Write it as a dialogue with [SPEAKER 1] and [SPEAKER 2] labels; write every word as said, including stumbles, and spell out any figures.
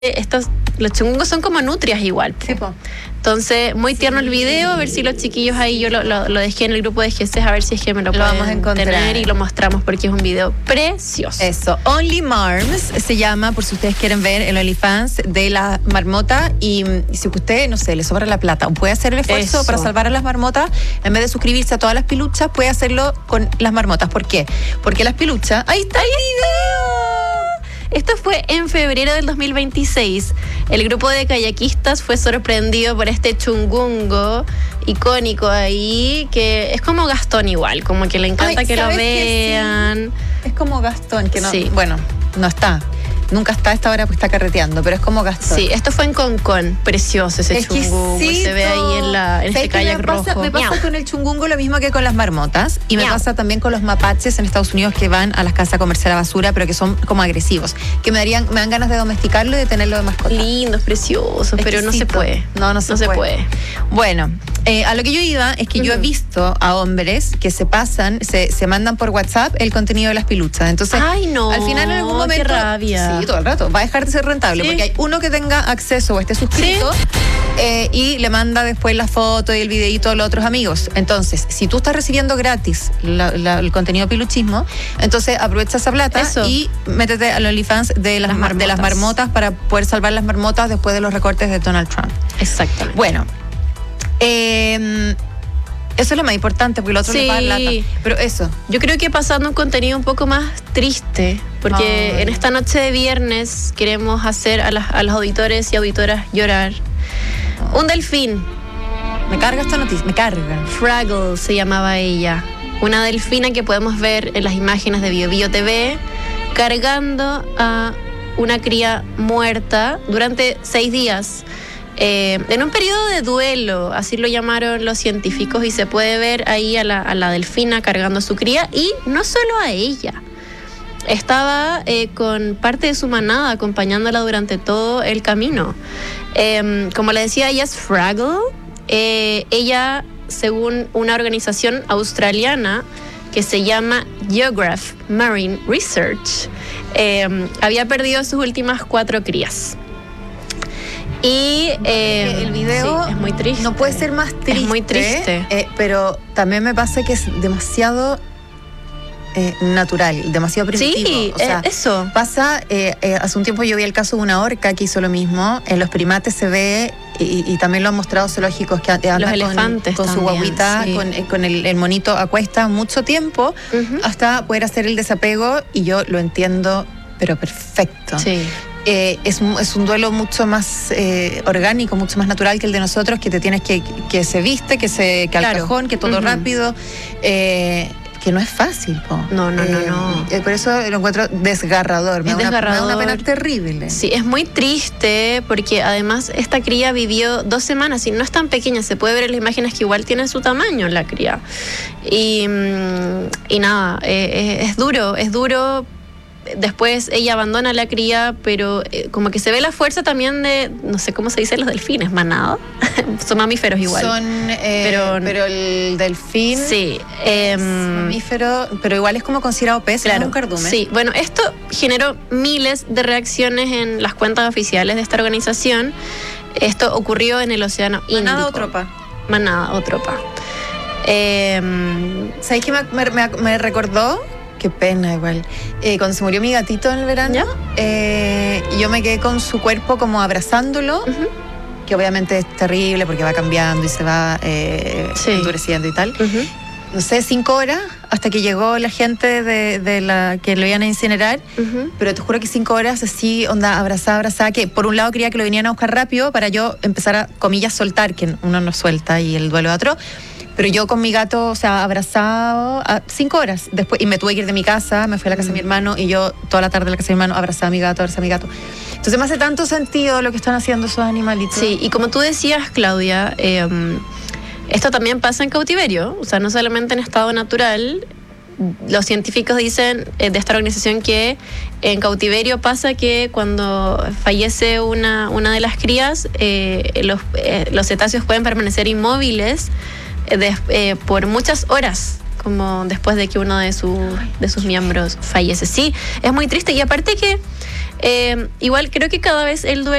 [SPEAKER 1] estos, los chungungos son como nutrias igual.
[SPEAKER 2] Sí, po.
[SPEAKER 1] Entonces, muy tierno el video, a ver si los chiquillos ahí, yo lo, lo, lo dejé en el grupo de G C, a ver si es que me lo,
[SPEAKER 2] lo
[SPEAKER 1] pueden
[SPEAKER 2] vamos a encontrar
[SPEAKER 1] tener y lo mostramos porque es un video precioso.
[SPEAKER 2] Eso, Only Marms se llama, por si ustedes quieren ver el OnlyFans de la marmota y, y si usted, no sé, le sobra la plata o puede hacer el esfuerzo
[SPEAKER 1] Eso.
[SPEAKER 2] para salvar a las marmotas, en vez de suscribirse a todas las piluchas, puede hacerlo con las marmotas. ¿Por qué? Porque las piluchas, ahí está el video.
[SPEAKER 1] Esto fue en febrero del dos mil veintiséis. El grupo de kayakistas fue sorprendido por este chungungo icónico ahí, que es como Gastón igual, como que le encanta
[SPEAKER 2] Ay,
[SPEAKER 1] que lo
[SPEAKER 2] ¿sabes que
[SPEAKER 1] vean.
[SPEAKER 2] sí? Es como Gastón, que no,
[SPEAKER 1] Sí.
[SPEAKER 2] bueno, no está. Nunca está a esta hora porque está carreteando, pero es como Gastón.
[SPEAKER 1] Sí, esto fue en Concón, precioso ese chungungo, se ve ahí en, la, en este kayak
[SPEAKER 2] me pasa,
[SPEAKER 1] rojo.
[SPEAKER 2] Me pasa
[SPEAKER 1] Miau.
[SPEAKER 2] con el chungungo lo mismo que con las marmotas y me
[SPEAKER 1] Miau.
[SPEAKER 2] pasa también con los mapaches en Estados Unidos que van a las casas a comerse la basura, pero que son como agresivos, que me darían, me dan ganas de domesticarlo y de tenerlo de mascota.
[SPEAKER 1] Lindos, preciosos, pero no se
[SPEAKER 2] Exquisito.
[SPEAKER 1] puede.
[SPEAKER 2] No, no se,
[SPEAKER 1] No se
[SPEAKER 2] puede.
[SPEAKER 1] puede.
[SPEAKER 2] Bueno, eh, a lo que yo iba es que yo he
[SPEAKER 1] Ujú.
[SPEAKER 2] visto a hombres que se pasan, se, se mandan por WhatsApp el contenido de las piluchas. Entonces,
[SPEAKER 1] Ay, no,
[SPEAKER 2] al final en algún
[SPEAKER 1] qué
[SPEAKER 2] momento,
[SPEAKER 1] rabia.
[SPEAKER 2] sí, todo el rato, va a dejar de ser rentable,
[SPEAKER 1] Sí.
[SPEAKER 2] porque hay uno que tenga acceso o esté suscrito,
[SPEAKER 1] Sí.
[SPEAKER 2] eh, y le manda después la foto y el videito a los otros amigos. Entonces, si tú estás recibiendo gratis la- la- el contenido piluchismo, entonces aprovecha esa plata
[SPEAKER 1] Eso.
[SPEAKER 2] y métete al OnlyFans de las,
[SPEAKER 1] Las
[SPEAKER 2] mar- de las
[SPEAKER 1] marmotas.
[SPEAKER 2] marmotas para poder salvar las marmotas después de los recortes de Donald Trump.
[SPEAKER 1] Exactamente.
[SPEAKER 2] Bueno, eh, eso es lo más importante, porque lo otro
[SPEAKER 1] Sí.
[SPEAKER 2] le va a dar lata. Pero eso,
[SPEAKER 1] Yo creo que pasando un contenido un poco más triste, porque
[SPEAKER 2] Ay.
[SPEAKER 1] en esta noche de viernes queremos hacer a, las, a los auditores y auditoras llorar. Un delfín,
[SPEAKER 2] me carga esta noticia, me carga.
[SPEAKER 1] Fraggle se llamaba ella, una delfina que podemos ver en las imágenes de Bio Bio T V, cargando a una cría muerta durante seis días. Eh, en un periodo de duelo, así lo llamaron los científicos, y se puede ver ahí a la, a la delfina cargando a su cría, y no solo a ella. Estaba eh, con parte de su manada acompañándola durante todo el camino. Eh, como le decía, ella es Fraggle. Eh, ella, según una organización australiana que se llama Geograph Marine Research, eh, había perdido sus últimas cuatro crías. Y eh,
[SPEAKER 2] el video
[SPEAKER 1] sí, es muy triste.
[SPEAKER 2] No puede ser más triste.
[SPEAKER 1] Es muy triste.
[SPEAKER 2] eh, pero también me pasa que es demasiado eh, natural, demasiado primitivo.
[SPEAKER 1] Sí,
[SPEAKER 2] O sea,
[SPEAKER 1] eh, eso.
[SPEAKER 2] pasa, eh, eh, hace un tiempo yo vi el caso de una orca que hizo lo mismo. En los primates se ve, y, y también lo han mostrado zoológicos, que anda
[SPEAKER 1] Los
[SPEAKER 2] con,
[SPEAKER 1] elefantes
[SPEAKER 2] con su
[SPEAKER 1] también,
[SPEAKER 2] guaguita,
[SPEAKER 1] sí.
[SPEAKER 2] con, eh, con el, el monito a cuesta mucho tiempo,
[SPEAKER 1] Ujú.
[SPEAKER 2] hasta poder hacer el desapego, y yo lo entiendo, pero perfecto.
[SPEAKER 1] Sí.
[SPEAKER 2] Eh, es, un- es un duelo mucho más eh, orgánico, mucho más natural que el de nosotros, que te tienes que, que se viste, que se que al
[SPEAKER 1] Claro.
[SPEAKER 2] cajón, que todo
[SPEAKER 1] Ujú.
[SPEAKER 2] rápido, eh, que no es fácil, po.
[SPEAKER 1] No, no, no,
[SPEAKER 2] Eh,
[SPEAKER 1] no.
[SPEAKER 2] eh, por eso lo encuentro desgarrador, me
[SPEAKER 1] Es
[SPEAKER 2] da una, me da
[SPEAKER 1] desgarrador.
[SPEAKER 2] una pena terrible.
[SPEAKER 1] Sí, es muy triste porque además esta cría vivió dos semanas y no es tan pequeña, se puede ver en las imágenes que igual tiene su tamaño la cría. Y, mm, y nada, eh, es, es duro, es duro. Después ella abandona la cría, pero eh, como que se ve la fuerza también de, no sé cómo se dice los delfines, manada. Son mamíferos igual.
[SPEAKER 2] Son, eh,
[SPEAKER 1] Pero-
[SPEAKER 2] pero, el delfín
[SPEAKER 1] Sí.
[SPEAKER 2] es
[SPEAKER 1] em,
[SPEAKER 2] mamífero, pero igual es como considerado pez, no es
[SPEAKER 1] Claro,
[SPEAKER 2] un cardumen.
[SPEAKER 1] sí. Bueno, esto generó miles de reacciones en las cuentas oficiales de esta organización. Esto ocurrió en el Océano Índico.
[SPEAKER 2] Manada o tropa.
[SPEAKER 1] Manada o tropa. Eh,
[SPEAKER 2] ¿Sabes qué me, me- me- me recordó? Qué pena igual. Eh, cuando se murió mi gatito en el verano,
[SPEAKER 1] ¿Ya?
[SPEAKER 2] eh, yo me quedé con su cuerpo como abrazándolo,
[SPEAKER 1] ujú,
[SPEAKER 2] que obviamente es terrible porque va cambiando y se va eh,
[SPEAKER 1] Sí.
[SPEAKER 2] endureciendo y tal.
[SPEAKER 1] ujú.
[SPEAKER 2] No sé, cinco horas hasta que llegó la gente de, de la que lo iban a incinerar.
[SPEAKER 1] Ujú.
[SPEAKER 2] Pero te juro que cinco horas así, onda, abrazada, abrazada, que por un lado quería que lo vinieran a buscar rápido para yo empezar a, comillas, soltar, que uno no suelta y el duelo de otro. Pero yo con mi gato, o sea, abrazado, a cinco horas después, y me tuve que ir de mi casa, me fui a la casa de mi hermano, y yo toda la tarde en la casa de mi hermano abrazaba a mi gato, abrazaba a mi gato. Entonces me hace tanto sentido lo que están haciendo esos animalitos.
[SPEAKER 1] Sí, y como tú decías, Claudia, eh, esto también pasa en cautiverio, o sea, no solamente en estado natural. Los científicos dicen eh, de esta organización que en cautiverio pasa que cuando fallece una, una de las crías, eh, los, eh, los cetáceos pueden permanecer inmóviles eh, de- eh, por muchas horas, como después de que uno de, su, de sus miembros fallece. Sí, es muy triste. Y aparte que Eh, igual creo que cada vez el dueño